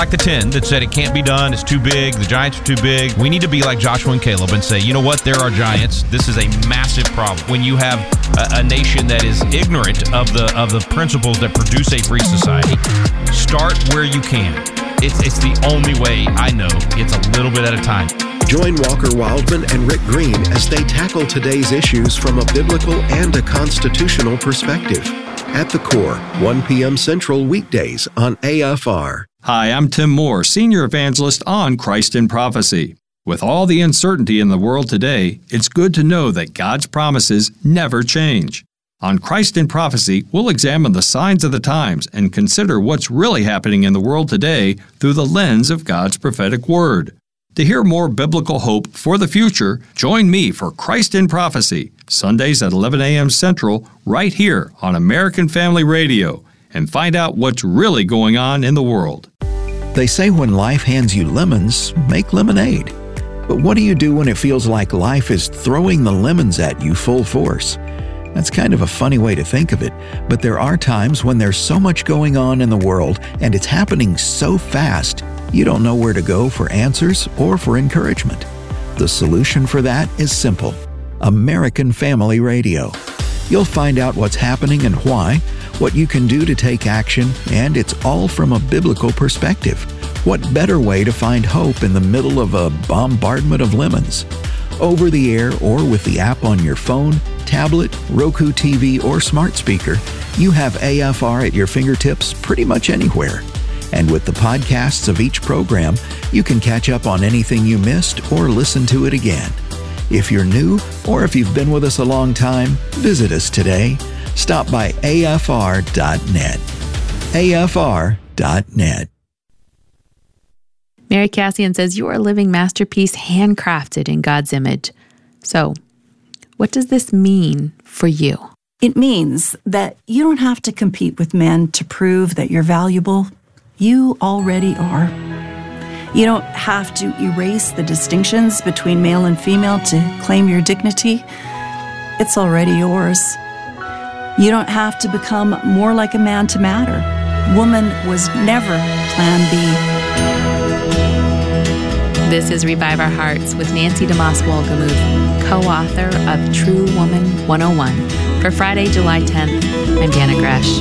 Like the 10 that said it can't be done, it's too big, the giants are too big. We need to be like Joshua and Caleb and say, you know what, there are giants. This is a massive problem. When you have a nation that is ignorant of the principles that produce a free society, start where you can. It's the only way I know. It's a little bit at a time. Join Walker Wildman and Rick Green as they tackle today's issues from a biblical and a constitutional perspective. At the Core, 1 p.m. Central weekdays on AFR. Hi, I'm Tim Moore, Senior Evangelist on Christ in Prophecy. With all the uncertainty in the world today, it's good to know that God's promises never change. On Christ in Prophecy, we'll examine the signs of the times and consider what's really happening in the world today through the lens of God's prophetic word. To hear more biblical hope for the future, join me for Christ in Prophecy, Sundays at 11 a.m. Central, right here on American Family Radio, and find out what's really going on in the world. They say when life hands you lemons, make lemonade. But what do you do when it feels like life is throwing the lemons at you full force? That's kind of a funny way to think of it, but there are times when there's so much going on in the world and it's happening so fast, you don't know where to go for answers or for encouragement. The solution for that is simple: American Family Radio. You'll find out what's happening and why, what you can do to take action, and it's all from a biblical perspective. What better way to find hope in the middle of a bombardment of lemons? Over the air or with the app on your phone, tablet, Roku TV, or smart speaker, you have AFR at your fingertips pretty much anywhere. And with the podcasts of each program, you can catch up on anything you missed or listen to it again. If you're new or if you've been with us a long time, visit us today. Stop by afr.net. afr.net. Mary Cassian says, you are a living masterpiece handcrafted in God's image. So, what does this mean for you? It means that you don't have to compete with men to prove that you're valuable. You already are. You don't have to erase the distinctions between male and female to claim your dignity. It's already yours. You don't have to become more like a man to matter. Woman was never Plan B. This is Revive Our Hearts with Nancy DeMoss Wolgemuth, co-author of True Woman 101. For Friday, July 10th, I'm Dana Gresh.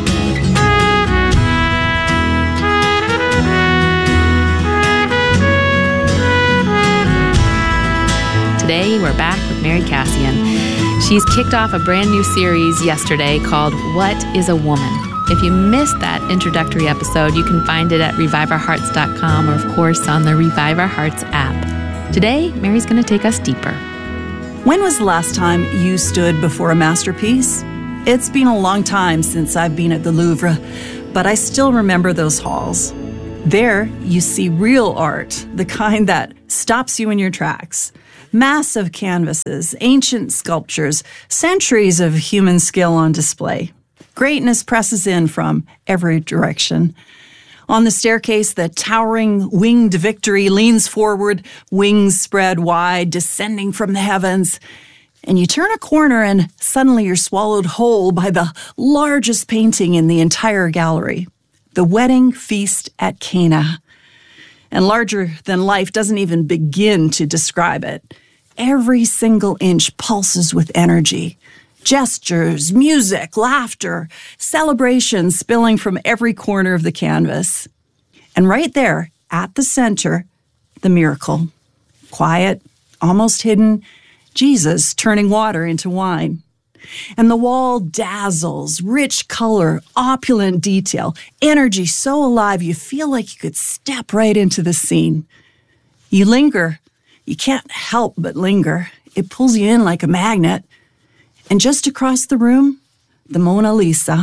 Today, we're back with Mary Cassian. She's kicked off a brand new series yesterday called What is a Woman? If you missed that introductory episode, you can find it at reviveourhearts.com or, of course, on the Revive Our Hearts app. Today, Mary's going to take us deeper. When was the last time you stood before a masterpiece? It's been a long time since I've been at the Louvre, but I still remember those halls. There, you see real art, the kind that stops you in your tracks. Massive canvases, ancient sculptures, centuries of human skill on display. Greatness presses in from every direction. On the staircase, the towering winged victory leans forward, wings spread wide, descending from the heavens. And you turn a corner and suddenly you're swallowed whole by the largest painting in the entire gallery, The Wedding Feast at Cana. And larger than life doesn't even begin to describe it. Every single inch pulses with energy. Gestures, music, laughter, celebration spilling from every corner of the canvas. And right there, at the center, the miracle. Quiet, almost hidden, Jesus turning water into wine. And the wall dazzles, rich color, opulent detail, energy so alive you feel like you could step right into the scene. You linger. You can't help but linger. It pulls you in like a magnet. And just across the room, the Mona Lisa.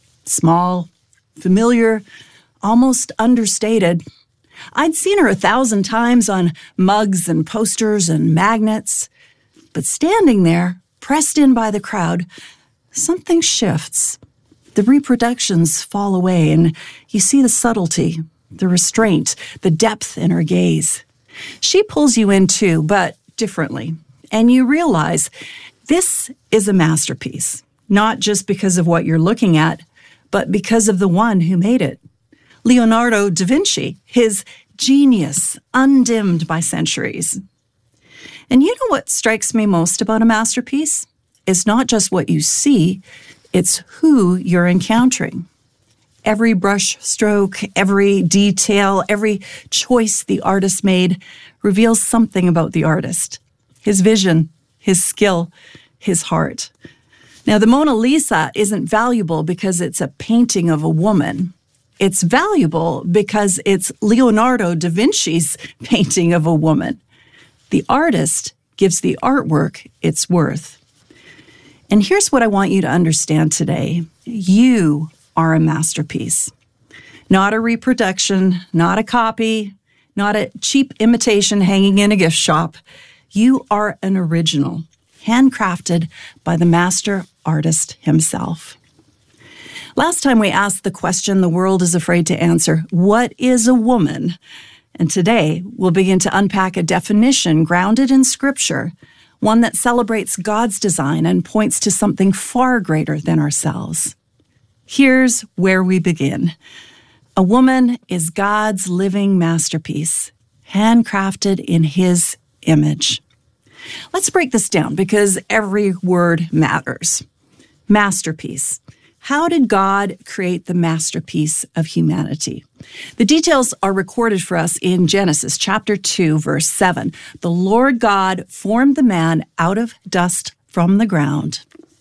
Small, familiar, almost understated. I'd seen her 1,000 times on mugs and posters and magnets. But standing there, pressed in by the crowd, something shifts. The reproductions fall away, and you see the subtlety, the restraint, the depth in her gaze. She pulls you in too, but differently. And you realize this is a masterpiece, not just because of what you're looking at, but because of the one who made it. Leonardo da Vinci, his genius undimmed by centuries. And you know what strikes me most about a masterpiece? It's not just what you see, it's who you're encountering. Every brush stroke, every detail, every choice the artist made reveals something about the artist, his vision, his skill, his heart. Now, the Mona Lisa isn't valuable because it's a painting of a woman. It's valuable because it's Leonardo da Vinci's painting of a woman. The artist gives the artwork its worth. And here's what I want you to understand today. You are a masterpiece. Not a reproduction, not a copy, not a cheap imitation hanging in a gift shop. You are an original, handcrafted by the master artist himself. Last time we asked the question the world is afraid to answer, what is a woman? And today we'll begin to unpack a definition grounded in Scripture, one that celebrates God's design and points to something far greater than ourselves. Here's where we begin. A woman is God's living masterpiece, handcrafted in His image. Let's break this down because every word matters. Masterpiece. How did God create the masterpiece of humanity? The details are recorded for us in Genesis chapter 2, verse 7. The Lord God formed the man out of dust from the ground.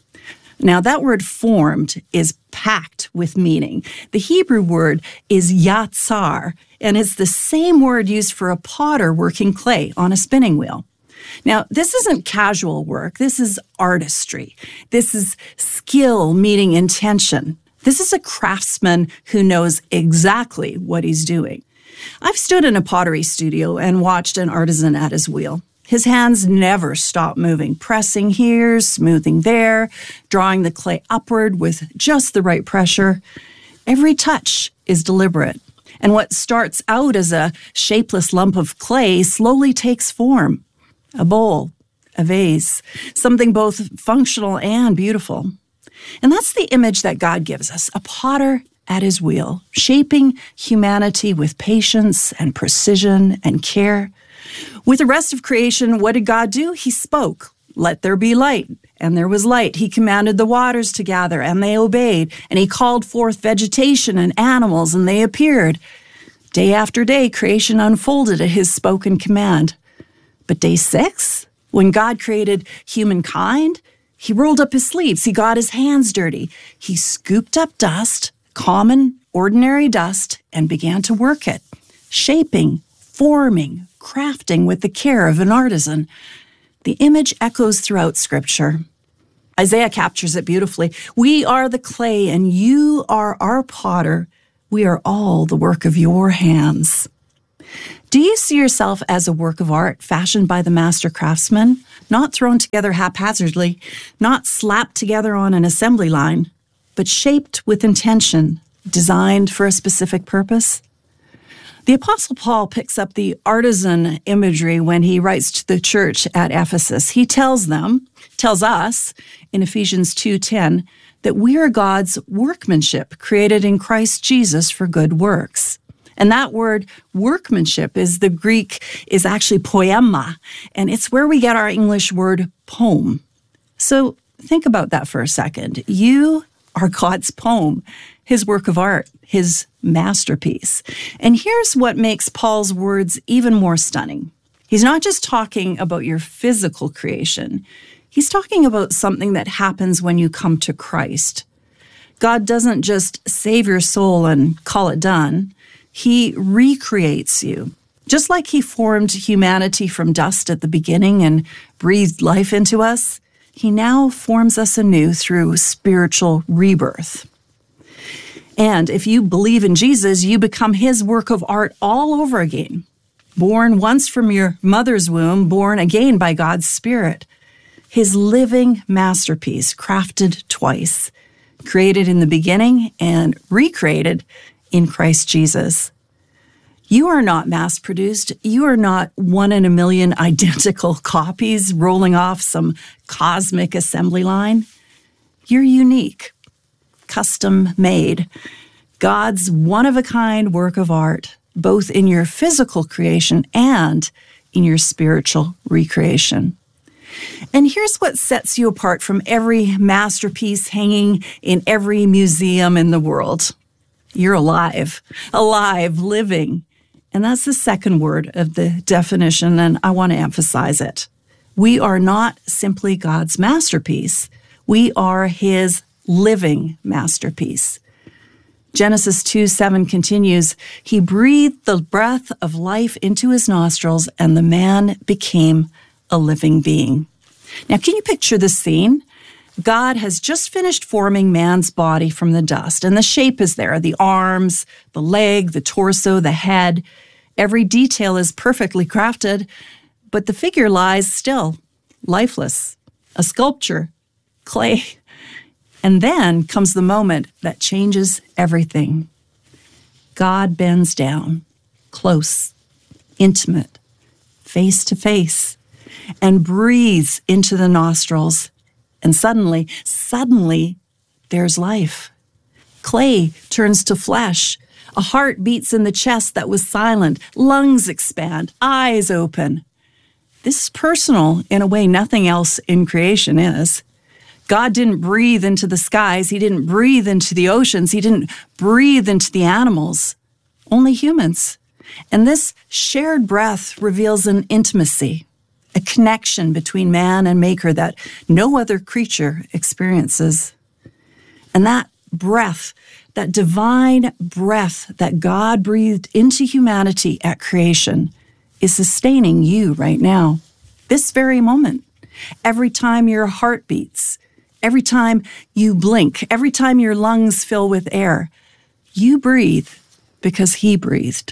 Now, that word formed is packed with meaning. The Hebrew word is yatsar, and it's the same word used for a potter working clay on a spinning wheel. Now, this isn't casual work. This is artistry. This is skill meeting intention. This is a craftsman who knows exactly what he's doing. I've stood in a pottery studio and watched an artisan at his wheel. His hands never stop moving, pressing here, smoothing there, drawing the clay upward with just the right pressure. Every touch is deliberate. And what starts out as a shapeless lump of clay slowly takes form. A bowl, a vase, something both functional and beautiful. And that's the image that God gives us, a potter at his wheel, shaping humanity with patience and precision and care. With the rest of creation, what did God do? He spoke, "Let there be light," and there was light. He commanded the waters to gather, and they obeyed. And he called forth vegetation and animals, and they appeared. Day after day, creation unfolded at his spoken command. But day 6, when God created humankind, he rolled up his sleeves. He got his hands dirty. He scooped up dust, common, ordinary dust, and began to work it, shaping, forming, crafting with the care of an artisan. The image echoes throughout Scripture. Isaiah captures it beautifully. We are the clay, and you are our potter. We are all the work of your hands. Do you see yourself as a work of art fashioned by the master craftsman, not thrown together haphazardly, not slapped together on an assembly line, but shaped with intention, designed for a specific purpose? The Apostle Paul picks up the artisan imagery when he writes to the church at Ephesus. He tells us in Ephesians 2:10 that we are God's workmanship, created in Christ Jesus for good works. And that word workmanship is actually poema, and it's where we get our English word poem. So think about that for a second. You are God's poem, his work of art, his masterpiece. And here's what makes Paul's words even more stunning. He's not just talking about your physical creation. He's talking about something that happens when you come to Christ. God doesn't just save your soul and call it done. He recreates you. Just like he formed humanity from dust at the beginning and breathed life into us, he now forms us anew through spiritual rebirth. And if you believe in Jesus, you become his work of art all over again. Born once from your mother's womb, born again by God's Spirit. His living masterpiece, crafted twice, created in the beginning and recreated in Christ Jesus. You are not mass-produced. You are not 1 in a million identical copies rolling off some cosmic assembly line. You're unique, custom-made, God's one-of-a-kind work of art, both in your physical creation and in your spiritual recreation. And here's what sets you apart from every masterpiece hanging in every museum in the world. You're alive, living. And that's the second word of the definition, and I want to emphasize it. We are not simply God's masterpiece. We are His living masterpiece. Genesis 2:7 continues, He breathed the breath of life into his nostrils, and the man became a living being. Now, can you picture this scene? God has just finished forming man's body from the dust, and the shape is there, the arms, the leg, the torso, the head. Every detail is perfectly crafted, but the figure lies still, lifeless, a sculpture, clay. And then comes the moment that changes everything. God bends down, close, intimate, face to face, and breathes into the nostrils. And suddenly, there's life. Clay turns to flesh. A heart beats in the chest that was silent. Lungs expand, eyes open. This is personal in a way nothing else in creation is. God didn't breathe into the skies. He didn't breathe into the oceans. He didn't breathe into the animals. Only humans. And this shared breath reveals an intimacy, a connection between man and maker that no other creature experiences. And that breath, that divine breath that God breathed into humanity at creation, is sustaining you right now, this very moment. Every time your heart beats, every time you blink, every time your lungs fill with air, you breathe because He breathed.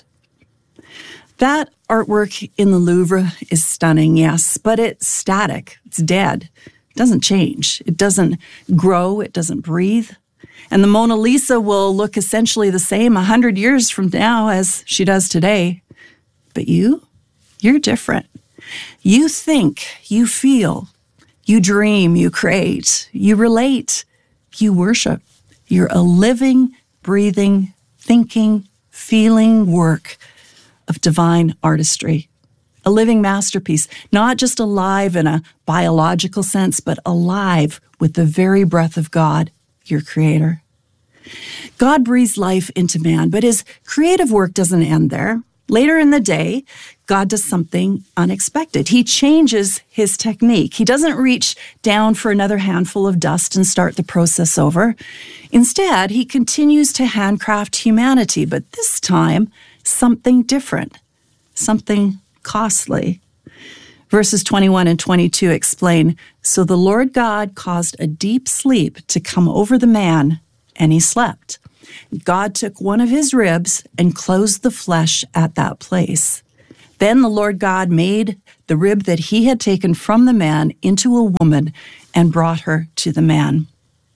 That artwork in the Louvre is stunning, yes, but it's static. It's dead. It doesn't change. It doesn't grow. It doesn't breathe. And the Mona Lisa will look essentially the same 100 years from now as she does today. But you're different. You think, you feel, you dream, you create, you relate, you worship. You're a living, breathing, thinking, feeling work of divine artistry. A living masterpiece, not just alive in a biological sense, but alive with the very breath of God, your Creator. God breathes life into man, but His creative work doesn't end there. Later in the day, God does something unexpected. He changes His technique. He doesn't reach down for another handful of dust and start the process over. Instead, He continues to handcraft humanity, but this time, something different, something costly. Verses 21 and 22 explain, So the Lord God caused a deep sleep to come over the man, and he slept. God took one of his ribs and closed the flesh at that place. Then the Lord God made the rib that He had taken from the man into a woman and brought her to the man.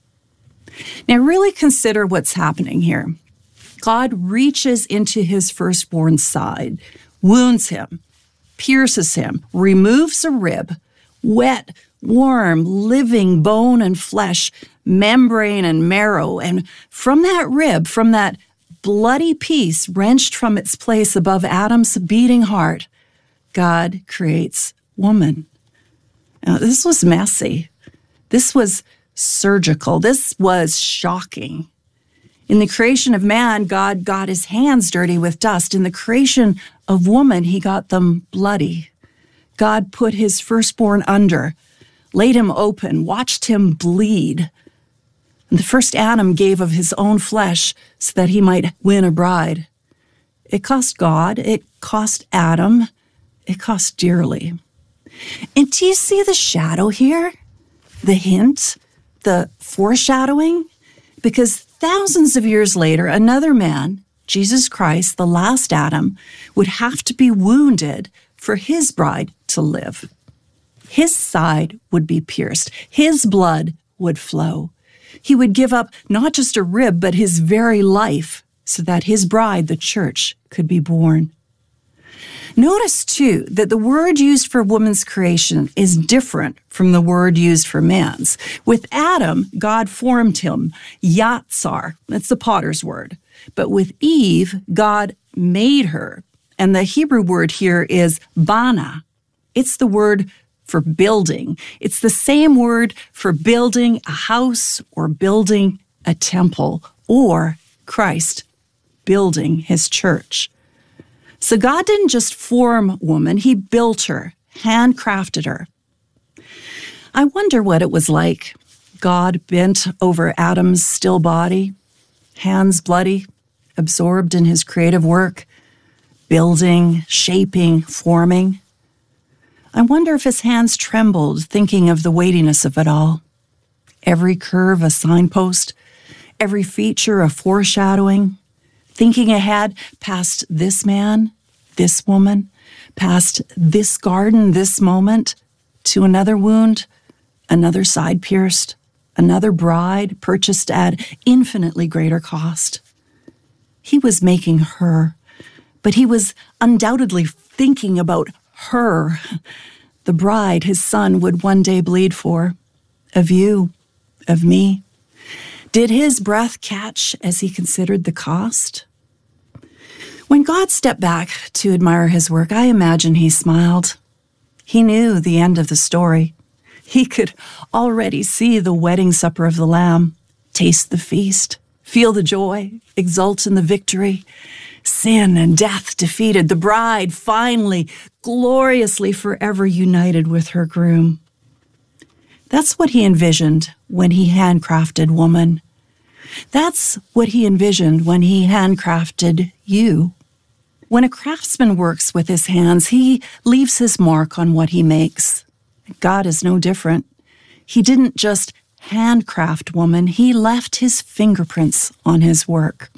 Now really consider what's happening here. God reaches into His firstborn's side, wounds him, pierces him, removes a rib, wet, warm, living bone and flesh, membrane and marrow. And from that rib, from that bloody piece wrenched from its place above Adam's beating heart, God creates woman. Now, this was messy. This was surgical. This was shocking. In the creation of man, God got His hands dirty with dust. In the creation of woman, He got them bloody. God put His firstborn under, laid him open, watched him bleed. And the first Adam gave of his own flesh so that he might win a bride. It cost God, it cost Adam, it cost dearly. And do you see the shadow here? The hint, the foreshadowing? Because thousands of years later, another man, Jesus Christ, the last Adam, would have to be wounded for His bride to live. His side would be pierced. His blood would flow. He would give up not just a rib, but His very life so that His bride, the church, could be born. Notice, too, that the word used for woman's creation is different from the word used for man's. With Adam, God formed him, yatsar, that's the potter's word. But with Eve, God made her. And the Hebrew word here is bana. It's the word for building. It's the same word for building a house or building a temple, or Christ building his church. So God didn't just form woman, he built her, handcrafted her. I wonder what it was like. God bent over Adam's still body, hands bloody, absorbed in his creative work, building, shaping, forming. I wonder if his hands trembled, thinking of the weightiness of it all. Every curve a signpost, every feature a foreshadowing, thinking ahead past this man, this woman, past this garden, this moment, to another wound, another side pierced, another bride purchased at infinitely greater cost. He was making her, but he was undoubtedly thinking about her, the bride his son would one day bleed for, of you, of me. Did his breath catch as he considered the cost? When God stepped back to admire his work, I imagine he smiled. He knew the end of the story. He could already see the wedding supper of the Lamb, taste the feast, feel the joy, exult in the victory. Sin and death defeated, the bride finally, gloriously forever united with her groom. That's what he envisioned when he handcrafted woman. That's what he envisioned when he handcrafted you. When a craftsman works with his hands, he leaves his mark on what he makes. God is no different. He didn't just handcraft woman, he left his fingerprints on his work.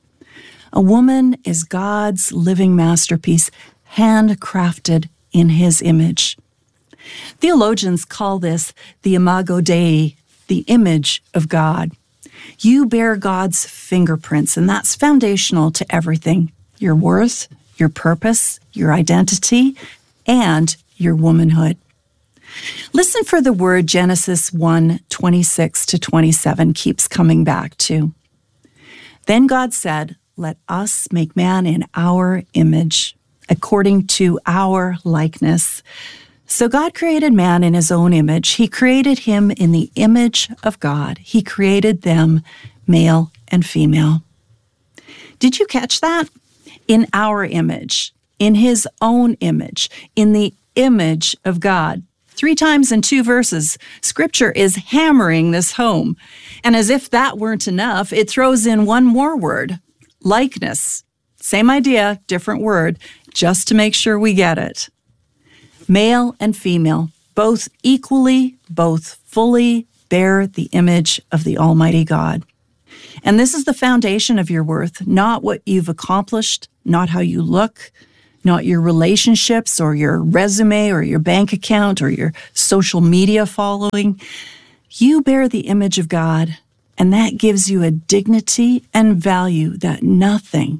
A woman is God's living masterpiece, handcrafted in his image. Theologians call this the imago Dei, the image of God. You bear God's fingerprints, and that's foundational to everything. Your worth, your purpose, your identity, and your womanhood. Listen for the word Genesis 1:26-27 keeps coming back to. Then God said, "Let us make man in our image, according to our likeness." So God created man in his own image. He created him in the image of God. He created them male and female. Did you catch that? In our image, in his own image, in the image of God. 3 times in 2 verses, Scripture is hammering this home. And as if that weren't enough, it throws in one more word, likeness. Same idea, different word, just to make sure we get it. Male and female, both equally, both fully bear the image of the Almighty God. And this is the foundation of your worth, not what you've accomplished, not how you look, not your relationships or your resume or your bank account or your social media following. You bear the image of God, and that gives you a dignity and value that nothing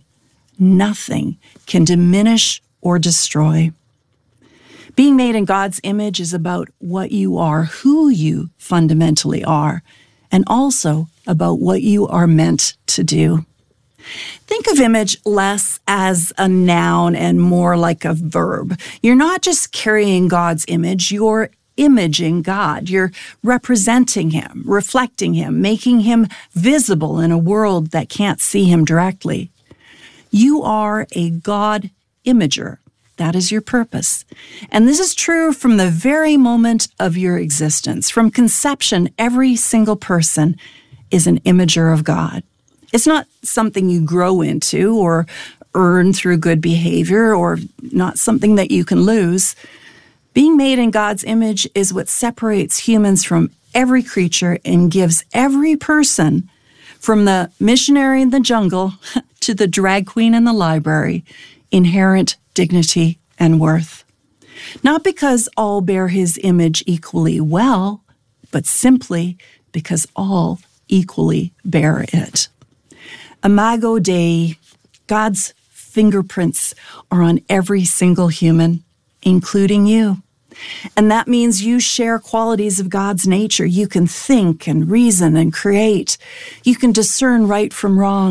can diminish or destroy. Being made in God's image is about what you are, who you fundamentally are, and also about what you are meant to do. Think of image less as a noun and more like a verb. You're not just carrying God's image, you're imaging God. You're representing him, reflecting him, making him visible in a world that can't see him directly. You are a God imager. That is your purpose. And this is true from the very moment of your existence. From conception, every single person is an imager of God. It's not something you grow into or earn through good behavior or not something that you can lose. Being made in God's image is what separates humans from every creature and gives every person, from the missionary in the jungle to the drag queen in the library, inherent dignity and worth. Not because all bear his image equally well, but simply because all equally bear it. Imago Dei, God's fingerprints are on every single human, including you. And that means you share qualities of God's nature. You can think and reason and create. You can discern right from wrong,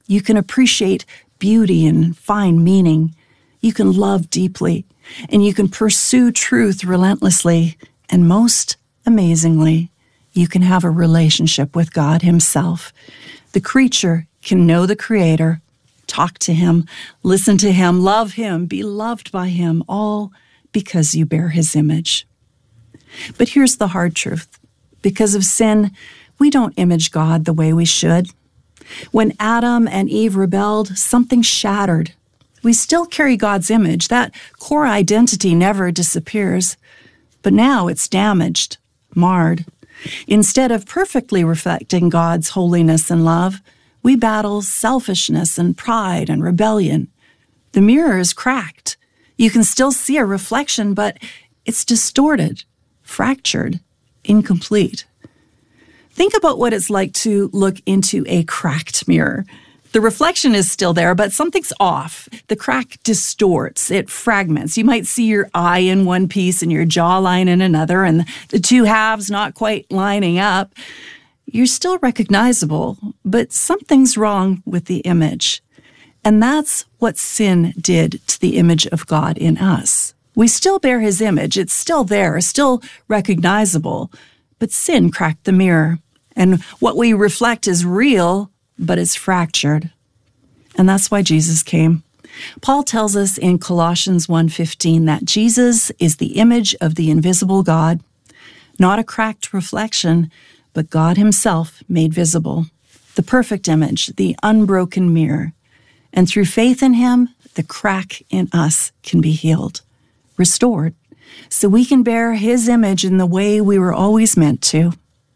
You can appreciate beauty and find meaning. You can love deeply, and you can pursue truth relentlessly. And most amazingly, you can have a relationship with God Himself. The creature can know the Creator, talk to Him, listen to Him, love Him, be loved by Him, all because you bear His image. But here's the hard truth. Because of sin, we don't image God the way we should. When Adam and Eve rebelled, something shattered. We still carry God's image. That core identity never disappears. But now it's damaged, marred. Instead of perfectly reflecting God's holiness and love, we battle selfishness and pride and rebellion. The mirror is cracked. You can still see a reflection, but it's distorted, fractured, incomplete. Think about what it's like to look into a cracked mirror. The reflection is still there, but something's off. The crack distorts, it fragments. You might see your eye in one piece and your jawline in another, and the two halves not quite lining up. You're still recognizable, but something's wrong with the image. And that's what sin did to the image of God in us. We still bear His image. It's still there, still recognizable, but sin cracked the mirror. And what we reflect is real, but it's fractured. And that's why Jesus came. Paul tells us in Colossians 1:15 that Jesus is the image of the invisible God, not a cracked reflection, but God Himself made visible, the perfect image, the unbroken mirror. And through faith in Him, the crack in us can be healed, restored, so we can bear His image in the way we were always meant to.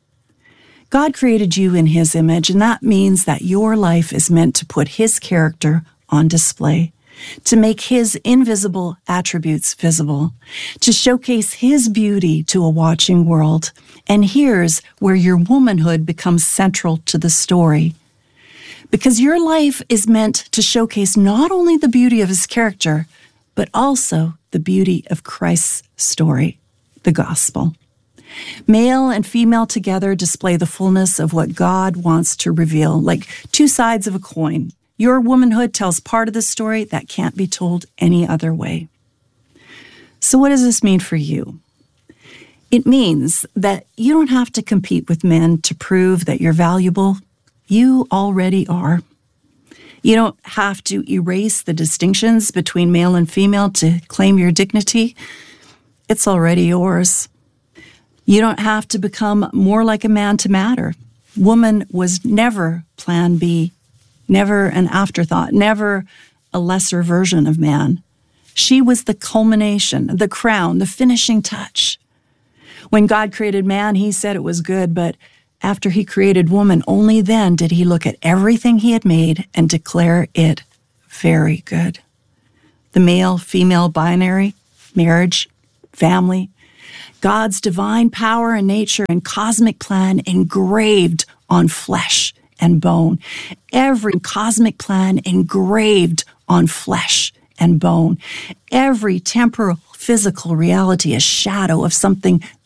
God created you in His image, and that means that your life is meant to put His character on display, to make His invisible attributes visible, to showcase His beauty to a watching world. And here's where your womanhood becomes central to the story. Because your life is meant to showcase not only the beauty of His character, but also the beauty of Christ's story, the gospel. Male and female together display the fullness of what God wants to reveal, like two sides of a coin. Your womanhood tells part of the story that can't be told any other way. So what does this mean for you? It means that you don't have to compete with men to prove that you're valuable. You already are. You don't have to erase the distinctions between male and female to claim your dignity. It's already yours. You don't have to become more like a man to matter. Woman was never plan B, never an afterthought, never a lesser version of man. She was the culmination, the crown, the finishing touch. When God created man, He said it was good, but after He created woman, only then did He look at everything He had made and declare it very good. The male-female binary, marriage, family, God's divine power and nature and cosmic plan engraved on flesh and bone. Every cosmic plan engraved on flesh and bone. Every temporal physical reality, a shadow of something